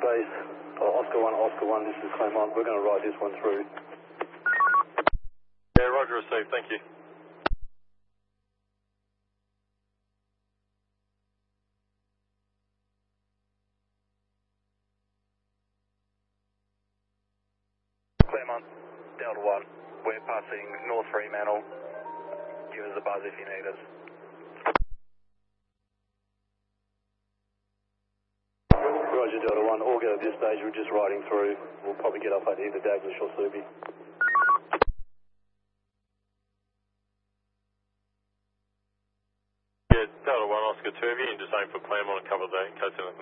base, Oscar 1, this is Claremont. We're going to ride this one through. Yeah, roger, received, thank you. Claremont, Delta 1, we're passing North Fremantle. Give us a buzz if you need us. Roger, Delta 1, all good at this stage, we're just riding through. We'll probably get up at either Daglish or Subi. Yeah, Delta 1, Oscar 2, if you can just aim for Claremont and cover that in case anything